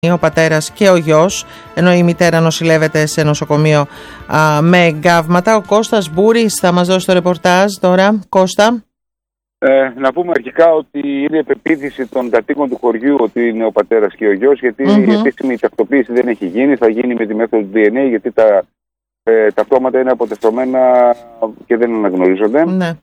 ο πατέρας και ο γιος, ενώ η μητέρα νοσηλεύεται σε νοσοκομείο με εγκάβματα. Ο Κώστας Μπούρης θα μας δώσει το ρεπορτάζ τώρα. Κώστα. Να πούμε αρχικά ότι είναι επεποίθηση των κατοίκων του χωριού ότι είναι ο πατέρας και ο γιος, γιατί η επίσημη ταυτοποίηση δεν έχει γίνει. Θα γίνει με τη μέθοδο του DNA, γιατί τα αυτόματα είναι αποτεφρωμένα και δεν αναγνωρίζονται. Ναι.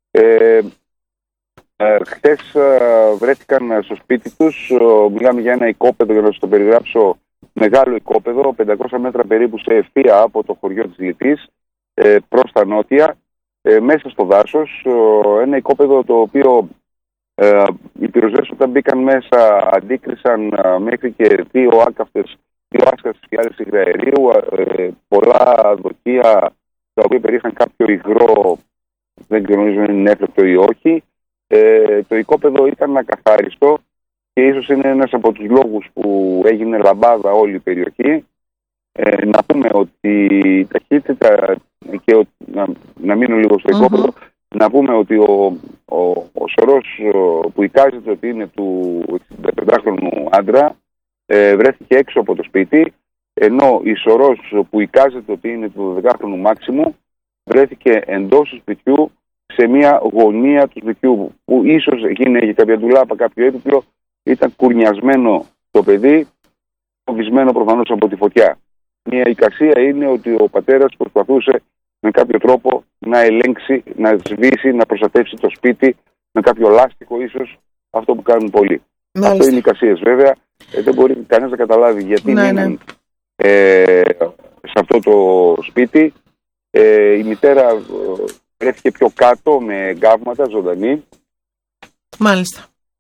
Χτες βρέθηκαν στο σπίτι τους. Μιλάμε για ένα οικόπεδο, για να σας το περιγράψω, μεγάλο οικόπεδο, 500 μέτρα περίπου σε ευθεία από το χωριό της Λιτής προς τα νότια, μέσα στο δάσος. Ένα οικόπεδο το οποίο οι πυροσβέστες όταν μπήκαν μέσα αντίκρισαν μέχρι και δύο άσκαστες φιάλες υγραερίου, πολλά δοχεία τα οποία περιείχαν κάποιο υγρό, δεν γνωρίζω αν είναι έφλεκτο ή όχι. Το οικόπεδο ήταν ακαθάριστο και ίσως είναι ένας από τους λόγους που έγινε λαμπάδα όλη η περιοχή. Να πούμε ότι η ταχύτητα, και να μείνω λίγο στο οικόπεδο, να πούμε ότι ο σωρός που εικάζεται ότι είναι του 65χρονου άντρα βρέθηκε έξω από το σπίτι, ενώ η σωρός που εικάζεται ότι είναι του 12χρονου Μάξιμου βρέθηκε εντός του σπιτιού, σε μια γωνία του σπιτιού, που ίσως εκείνη έχει κάποια ντουλάπα, κάποιο έπιπλο, ήταν κουρνιασμένο το παιδί, φοβισμένο προφανώς από τη φωτιά. Μια εικασία είναι ότι ο πατέρας προσπαθούσε με κάποιο τρόπο να ελέγξει, να σβήσει, να προστατεύσει το σπίτι με κάποιο λάστιχο, ίσως αυτό που κάνουν πολλοί. Αυτό είναι εικασίες βέβαια. Δεν μπορεί κανένας να καταλάβει γιατί μείναν σε αυτό το σπίτι. Η μητέρα βρέθηκε πιο κάτω με εγκάβματα, ζωντανή. Μάλιστα.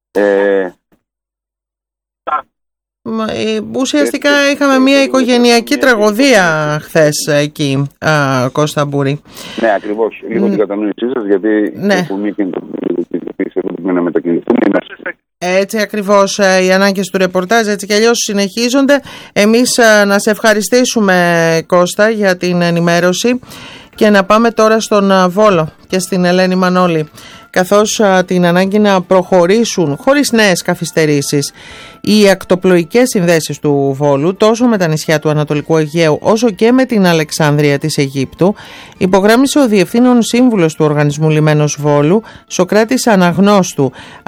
Ουσιαστικά είχαμε μια οικογενειακή τραγωδία χθες εκεί, Κώστα Μπούρη. Ναι, ακριβώς. Λίγο την κατανόησή σας, γιατί που μήκε να μετακινηθούμε. Έτσι ακριβώς, οι ανάγκες του ρεπορτάζ έτσι κι αλλιώς συνεχίζονται. Εμείς να σε ευχαριστήσουμε, Κώστα, για την ενημέρωση και να πάμε τώρα στον Βόλο και στην Ελένη Μανώλη, καθώς την ανάγκη να προχωρήσουν χωρίς νέες καθυστερήσεις οι ακτοπλοϊκές συνδέσεις του Βόλου, τόσο με τα νησιά του Ανατολικού Αιγαίου όσο και με την Αλεξάνδρεια της Αιγύπτου, υπογράμμισε ο Διευθύνων Σύμβουλος του Οργανισμού Λιμένος Βόλου, Σωκράτης Αναγνώστου.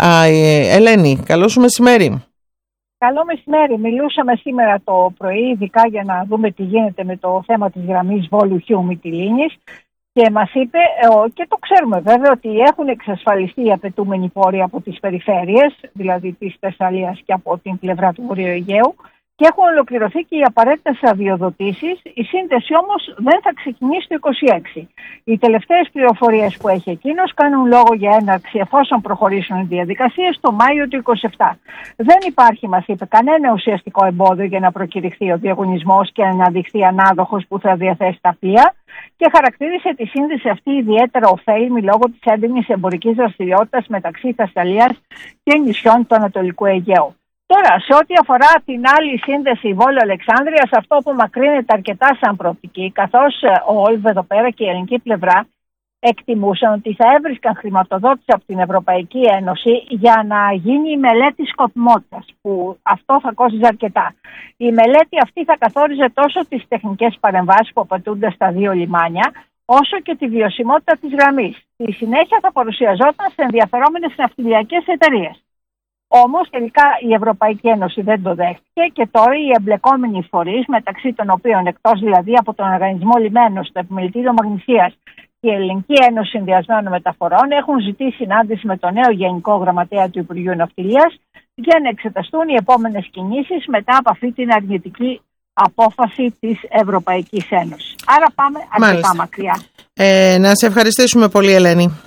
Ελένη, καλό σου μεσημέρι. Καλό μεσημέρι. Μιλούσαμε σήμερα το πρωί, ειδικά για να δούμε τι γίνεται με το θέμα της γραμμής Βόλου-Χιού-Μυτιλήνης. Και μας είπε, και το ξέρουμε βέβαια, ότι έχουν εξασφαλιστεί οι απαιτούμενοι πόροι από τις περιφέρειες, δηλαδή της Θεσσαλίας και από την πλευρά του Βορείου Αιγαίου, και έχουν ολοκληρωθεί και οι απαραίτητες αδειοδοτήσεις. Η σύνδεση όμως δεν θα ξεκινήσει το 2026. Οι τελευταίες πληροφορίες που έχει εκείνος κάνουν λόγο για έναρξη εφόσον προχωρήσουν οι διαδικασίες το Μάιο του 2027. Δεν υπάρχει, μας είπε, κανένα ουσιαστικό εμπόδιο για να προκηρυχθεί ο διαγωνισμός και να αναδειχθεί ανάδοχος που θα διαθέσει τα πλοία, και χαρακτήρισε τη σύνδεση αυτή ιδιαίτερα ωφέλιμη λόγω της έντονης εμπορικής δραστηριότητας μεταξύ Θεσσαλίας και νησιών του Ανατολικού Αιγαίου. Τώρα, σε ό,τι αφορά την άλλη σύνδεση Βόλου-Αλεξάνδρειας, αυτό που μακρύνεται αρκετά σαν προοπτική, καθώς ο ΟΛΒ εδώ πέρα και η ελληνική πλευρά εκτιμούσαν ότι θα έβρισκαν χρηματοδότηση από την Ευρωπαϊκή Ένωση για να γίνει η μελέτη σκοπιμότητας, που αυτό θα κόστιζε αρκετά. Η μελέτη αυτή θα καθόριζε τόσο τις τεχνικές παρεμβάσεις που απαιτούνται στα δύο λιμάνια, όσο και τη βιωσιμότητα της γραμμής. Στη συνέχεια θα παρουσιαζόταν σε ενδιαφερόμενες ναυτιλιακές εταιρείες. Όμως τελικά η Ευρωπαϊκή Ένωση δεν το δέχτηκε και τώρα οι εμπλεκόμενοι φορείς, μεταξύ των οποίων εκτός δηλαδή από τον Οργανισμό Λιμένος, το Επιμελητήριο Μαγνησίας και η Ελληνική Ένωση Συνδυασμένων Μεταφορών, έχουν ζητήσει συνάντηση με τον νέο Γενικό Γραμματέα του Υπουργείου Ναυτιλίας για να εξεταστούν οι επόμενες κινήσεις μετά από αυτή την αρνητική απόφαση της Ευρωπαϊκής Ένωσης. Άρα πάμε αρκετά μακριά. Να σε ευχαριστήσουμε πολύ, Ελένη.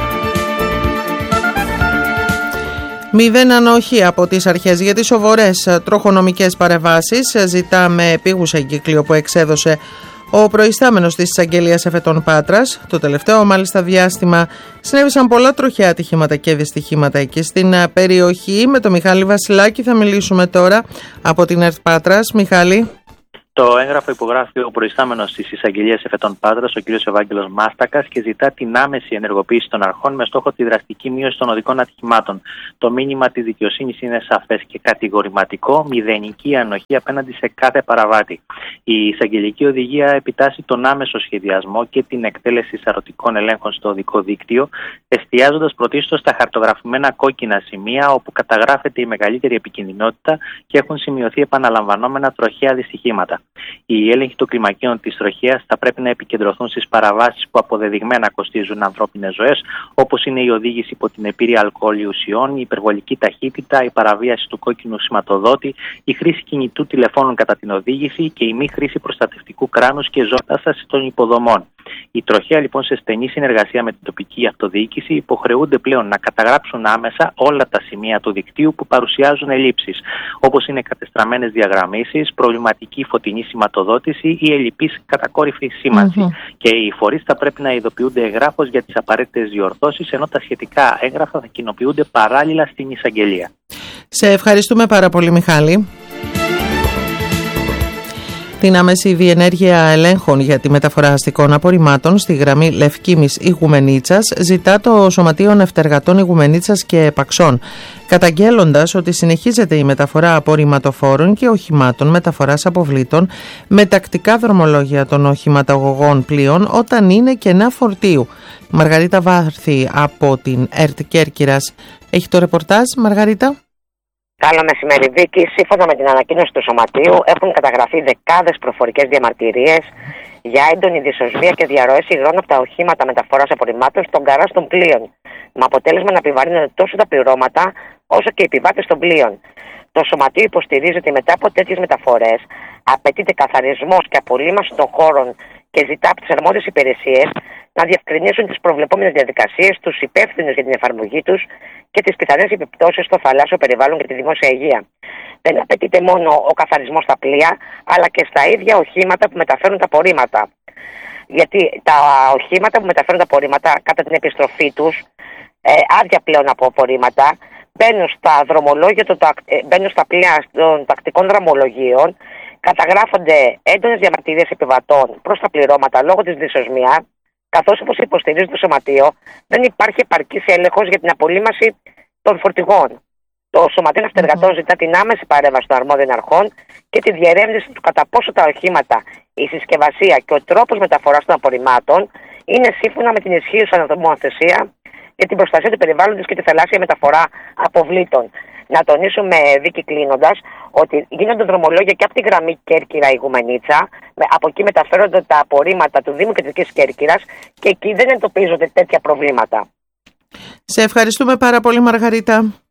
Μηδέν ανοχή από τις αρχές για τις σοβαρές τροχονομικές παρεμβάσεις, ζητάμε επίγουσα εγκύκλιο που εξέδωσε ο προϊστάμενος της εισαγγελίας Εφετών Πάτρας. Το τελευταίο μάλιστα διάστημα συνέβησαν πολλά τροχαία ατυχήματα και δυστυχήματα εκεί στην περιοχή. Με τον Μιχάλη Βασιλάκη θα μιλήσουμε τώρα από την ΕΡΤ Πάτρας. Μιχάλη. Το έγγραφο υπογράφει ο προϊστάμενος της εισαγγελίας Εφετών Πάτρας, ο κ. Ευάγγελος Μάστακας, και ζητά την άμεση ενεργοποίηση των αρχών με στόχο τη δραστική μείωση των οδικών ατυχημάτων. Το μήνυμα της δικαιοσύνης είναι σαφές και κατηγορηματικό: μηδενική ανοχή απέναντι σε κάθε παραβάτη. Η εισαγγελική οδηγία επιτάσσει τον άμεσο σχεδιασμό και την εκτέλεση σαρωτικών ελέγχων στο οδικό δίκτυο, εστιάζοντας πρωτίστως στα χαρτογραφημένα κόκκινα σημεία όπου καταγράφεται η μεγαλύτερη επικινδυνότητα και έχουν σημειωθεί επαναλαμβανόμενα τροχαία δυστυχήματα. Οι έλεγχοι των κλιμακίων της τροχέας θα πρέπει να επικεντρωθούν στις παραβάσεις που αποδεδειγμένα κοστίζουν ανθρώπινες ζωές, όπως είναι η οδήγηση υπό την επίρρεια αλκοόλ ή ουσιών, η υπερβολική ταχύτητα, η παραβίαση του κόκκινου σηματοδότη, η χρήση κινητού τηλεφώνων κατά την οδήγηση και η μη χρήση προστατευτικού κράνους και ζώτασας των υποδομών. Η τροχέα, λοιπόν, σε στενή συνεργασία με την τοπική αυτοδιοίκηση, υποχρεούνται πλέον να καταγράψουν άμεσα όλα τα σημεία του δικτύου που παρουσιάζουν ελλείψεις, όπως είναι κατεστραμμένες διαγραμμίσεις, προβληματική φωτεινή σηματοδότηση ή ελλειπής κατακόρυφη σήμανση. Και οι φορείς θα πρέπει να ειδοποιούνται εγγράφως για τις απαραίτητες διορθώσεις, ενώ τα σχετικά έγγραφα θα κοινοποιούνται παράλληλα στην εισαγγελία. Σε ευχαριστούμε πάρα πολύ, Μιχάλη. Την άμεση διενέργεια ελέγχων για τη μεταφορά αστικών απορριμμάτων στη γραμμή Λευκήμης Ιγουμενίτσας ζητά το Σωματείο Νευτεργατών Ιγουμενίτσας και Παξών, καταγγέλλοντας ότι συνεχίζεται η μεταφορά απορριμματοφόρων και οχημάτων μεταφοράς αποβλήτων με τακτικά δρομολόγια των οχηματαγωγών πλοίων όταν είναι κενά φορτίου. Μαργαρίτα Βάρθη από την ΕΡΤ Κέρκυρας έχει το ρεπορτάζ. Μαργαρίτα. Καλό μεσημέρι, Βίκη. Σύμφωνα με την ανακοίνωση του Σωματείου, έχουν καταγραφεί δεκάδες προφορικές διαμαρτυρίες για έντονη δυσοσμία και διαρροές υγρών από τα οχήματα μεταφοράς απορριμμάτων στον καράζ των πλοίων, με αποτέλεσμα να επιβαρύνονται τόσο τα πληρώματα όσο και οι επιβάτες των πλοίων. Το Σωματείο υποστηρίζει ότι μετά από τέτοιες μεταφορές απαιτείται καθαρισμός και απολύμαση των χώρων και ζητά από τις αρμόδιες υπηρεσίες να διευκρινίσουν τις προβλεπόμενες διαδικασίες, τους υπεύθυνους για την εφαρμογή τους και τις πιθανές επιπτώσεις στο θαλάσσιο περιβάλλον και τη δημόσια υγεία. Δεν απαιτείται μόνο ο καθαρισμός στα πλοία, αλλά και στα ίδια οχήματα που μεταφέρουν τα απορρίμματα. Γιατί τα οχήματα που μεταφέρουν τα απορρίμματα κατά την επιστροφή τους, άδεια πλέον από απορρίμματα, μπαίνουν στα δρομολόγια, μπαίνουν στα πλοία των τακτικών δρομολογίων, καταγράφονται έντονες διαμαρτυρίες επιβατών προς τα πληρώματα λόγω της δυσοσμίας, καθώς, όπως υποστηρίζει το Σωματείο, δεν υπάρχει επαρκής έλεγχος για την απολύμαση των φορτηγών. Το Σωματείο Ναυτεργατών ζητά την άμεση παρέμβαση των αρμόδιων αρχών και τη διερεύνηση του κατά πόσο τα οχήματα, η συσκευασία και ο τρόπος μεταφοράς των απορριμμάτων είναι σύμφωνα με την ισχύουσα νομοθεσία για την προστασία του περιβάλλοντος και τη θαλάσσια μεταφορά αποβλήτων. Να τονίσουμε, Βίκη, κλείνοντας, ότι γίνονται δρομολόγια και από τη γραμμή Κέρκυρα-Ιγουμενίτσα. Από εκεί μεταφέρονται τα απορρίμματα του Δήμου Κεντρικής Κέρκυρας και εκεί δεν εντοπίζονται τέτοια προβλήματα. Σε ευχαριστούμε πάρα πολύ, Μαργαρίτα.